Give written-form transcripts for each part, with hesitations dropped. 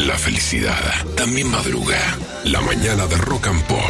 La felicidad también madruga. La mañana de Rock and Pop.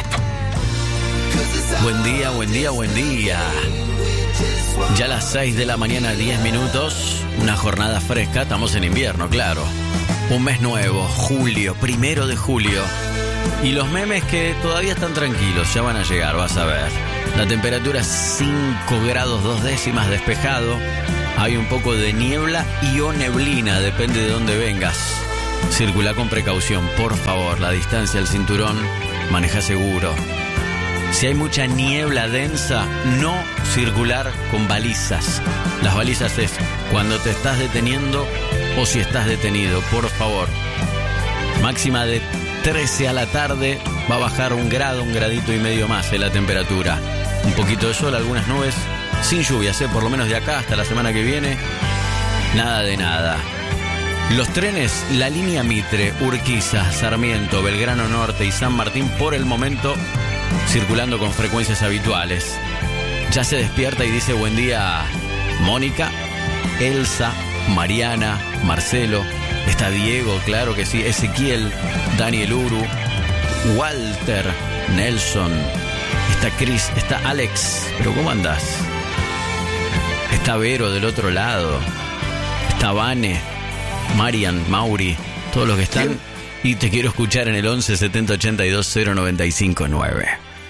Buen día, buen día, buen día. Ya a las 6 de la mañana, 10 minutos. Una jornada fresca, estamos en invierno, claro. Un mes nuevo, julio, 1 de julio. Y los memes que todavía están tranquilos, ya van a llegar, vas a ver. La temperatura es 5 grados 2 décimas, despejado. Hay un poco de niebla y o neblina, depende de dónde vengas. Circula con precaución, por favor. La distancia, el cinturón, maneja seguro. Si hay mucha niebla densa, no circular con balizas. Las balizas es cuando te estás deteniendo o si estás detenido, por favor. Máxima de 13 a la tarde, va a bajar 1 grado, 1 gradito y medio más en la temperatura. Un poquito de sol, algunas nubes, sin lluvias, por lo menos de acá hasta la semana que viene. Nada de nada. Los trenes, la línea Mitre, Urquiza, Sarmiento, Belgrano Norte y San Martín, por el momento circulando con frecuencias habituales. Ya se despierta y dice buen día Mónica, Elsa, Mariana, Marcelo. Está Diego, claro que sí, Ezequiel, Daniel Uru, Walter, Nelson. Está Chris, está Alex. Pero ¿cómo andás? Está Vero del otro lado. Está Vane, Marian, Mauri, todos los que están. Y te quiero escuchar en el 11 70 82 095 9.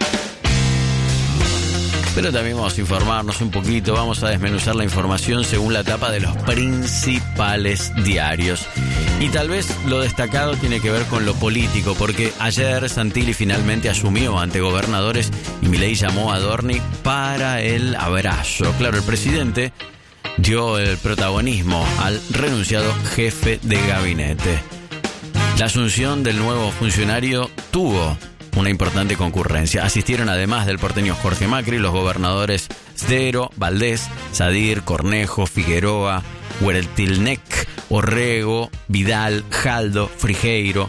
Pero también vamos a informarnos un poquito, vamos a desmenuzar la información según la tapa de los principales diarios. Y tal vez lo destacado tiene que ver con lo político, porque ayer Santilli finalmente asumió ante gobernadores y Milei llamó a Adorni para el abrazo. Claro, el presidente dio el protagonismo al renunciado jefe de gabinete. La asunción del nuevo funcionario tuvo una importante concurrencia. Asistieron además del porteño Jorge Macri, los gobernadores Sdero, Valdés, Sadir, Cornejo, Figueroa, Huertilnec, Orrego, Vidal, Jaldo, Frigeiro,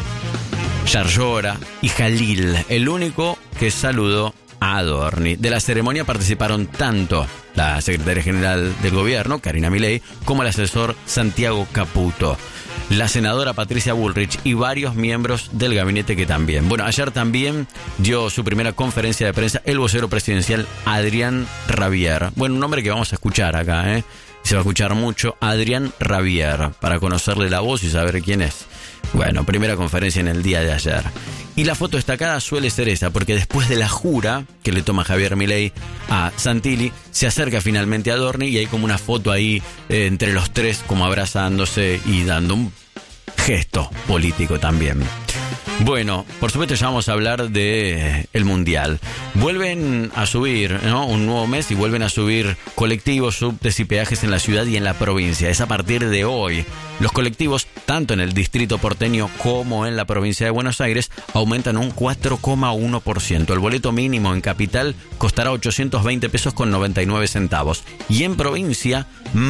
Yarlora y Jalil, el único que saludó a Adorni. De la ceremonia participaron tanto la secretaria general del gobierno, Karina Milei, como el asesor Santiago Caputo, la senadora Patricia Bullrich y varios miembros del gabinete que también. Bueno, ayer también dio su primera conferencia de prensa el vocero presidencial Adrián Rabier. Bueno, un nombre que vamos a escuchar acá, se va a escuchar mucho, Adrián Rabier, para conocerle la voz y saber quién es. Bueno, primera conferencia en el día de ayer. Y la foto destacada suele ser esa, porque después de la jura que le toma Javier Milei a Santilli, se acerca finalmente a Adorni y hay como una foto ahí entre los tres como abrazándose y dando un gesto político también. Bueno, por supuesto ya vamos a hablar de el Mundial. Vuelven a subir, ¿no? Un nuevo mes y vuelven a subir colectivos, subtes y peajes en la ciudad y en la provincia. Es a partir de hoy. Los colectivos, tanto en el distrito porteño como en la provincia de Buenos Aires, aumentan un 4,1%. El boleto mínimo en capital costará 820 pesos con 99 centavos. Y en provincia,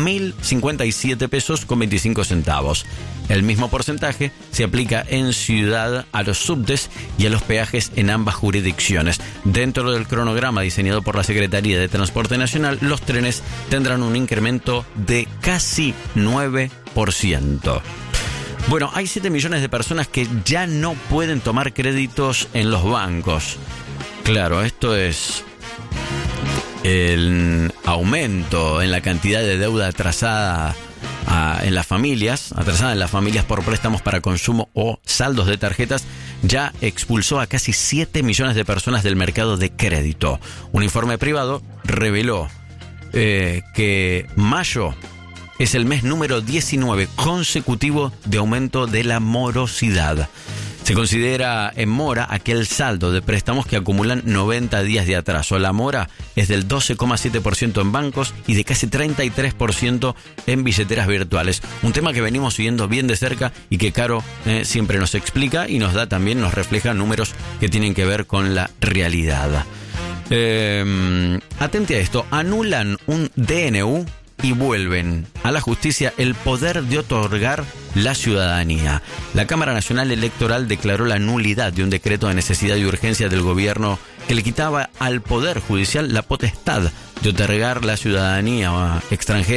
1.057 pesos con 25 centavos. El mismo porcentaje se aplica en ciudad a los subtes y a los peajes en ambas jurisdicciones. Dentro del cronograma diseñado por la Secretaría de Transporte Nacional, los trenes tendrán un incremento de casi 9%. Bueno, hay 7 millones de personas que ya no pueden tomar créditos en los bancos. Claro, esto es el aumento en la cantidad de deuda atrasada en las familias por préstamos para consumo o saldos de tarjetas, ya expulsó a casi 7 millones de personas del mercado de crédito. Un informe privado reveló que mayo es el mes número 19 consecutivo de aumento de la morosidad. Se considera en mora aquel saldo de préstamos que acumulan 90 días de atraso. La mora es del 12,7% en bancos y de casi 33% en billeteras virtuales. Un tema que venimos siguiendo bien de cerca y que Caro siempre nos explica y nos refleja números que tienen que ver con la realidad. Atente a esto, anulan un DNU y vuelven a la justicia el poder de otorgar la ciudadanía. La Cámara Nacional Electoral declaró la nulidad de un decreto de necesidad y urgencia del gobierno que le quitaba al Poder Judicial la potestad de otorgar la ciudadanía extranjera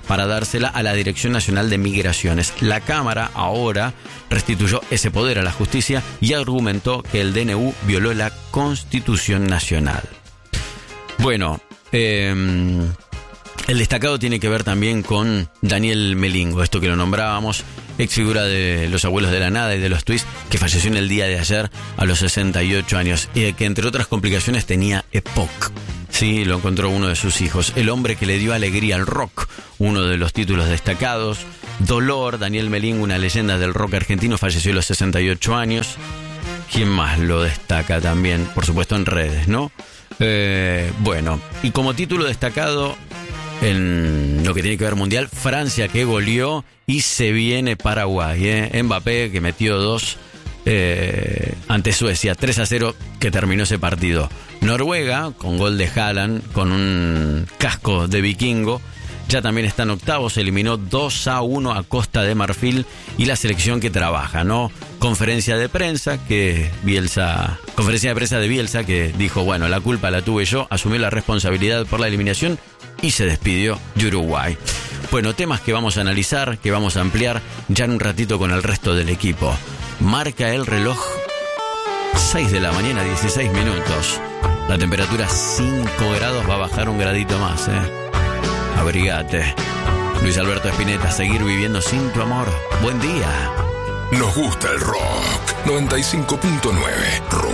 para dársela a la Dirección Nacional de Migraciones. La Cámara ahora restituyó ese poder a la justicia y argumentó que el DNU violó la Constitución Nacional. Bueno, el destacado tiene que ver también con Daniel Melingo, esto que lo nombrábamos, ex figura de Los Abuelos de la Nada y de los Twists, que falleció en el día de ayer a los 68 años y que entre otras complicaciones tenía EPOC. Sí, lo encontró uno de sus hijos. El hombre que le dio alegría al rock, uno de los títulos destacados. Dolor, Daniel Melingo, una leyenda del rock argentino, falleció a los 68 años. ¿Quién más lo destaca también? Por supuesto en redes, ¿no? Bueno, y como título destacado en lo que tiene que ver mundial, Francia que goleó y se viene Paraguay, Mbappé que metió 2 ante Suecia, 3-0 que terminó ese partido. Noruega con gol de Haaland con un casco de vikingo ya también está en octavos, eliminó 2-1 a Costa de Marfil y la selección que trabaja, ¿no? Conferencia de prensa de Bielsa que dijo, bueno, la culpa la tuve yo, asumió la responsabilidad por la eliminación y se despidió de Uruguay. Bueno, temas que vamos a analizar, que vamos a ampliar ya en un ratito con el resto del equipo. Marca el reloj 6 de la mañana, 16 minutos. La temperatura 5 grados, va a bajar un gradito más, Abrigate. Luis Alberto Spinetta, seguir viviendo sin tu amor. Buen día. Nos gusta el rock. 95.9.